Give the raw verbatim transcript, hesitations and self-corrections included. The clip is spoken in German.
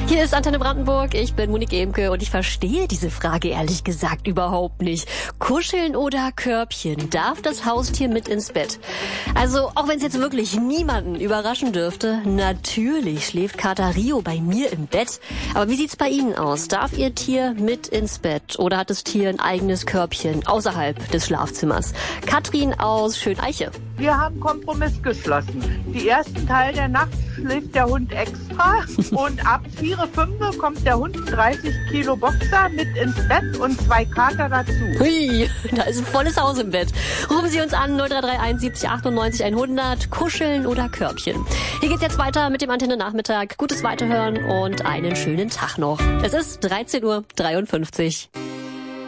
Hier ist Antenne Brandenburg, ich bin Monique Emke und ich verstehe diese Frage ehrlich gesagt überhaupt nicht. Kuscheln oder Körbchen? Darf das Haustier mit ins Bett? Also, auch wenn es jetzt wirklich niemanden überraschen dürfte, natürlich schläft Kater Rio bei mir im Bett. Aber wie sieht's bei Ihnen aus? Darf Ihr Tier mit ins Bett oder hat das Tier ein eigenes Körbchen außerhalb des Schlafzimmers? Katrin aus Schöneiche. Wir haben Kompromiss geschlossen. Die ersten Teil der Nacht schläft der Hund extra und ab vier, fünf kommt der Hund dreißig Kilo Boxer mit ins Bett und zwei Kater dazu. Hui, da ist ein volles Haus im Bett. Rufen Sie uns an null drei drei eins siebzig achtundneunzig hundert, Kuscheln oder Körbchen. Hier geht's jetzt weiter mit dem Antenne Nachmittag. Gutes Weiterhören und einen schönen Tag noch. Es ist dreizehn Uhr dreiundfünfzig.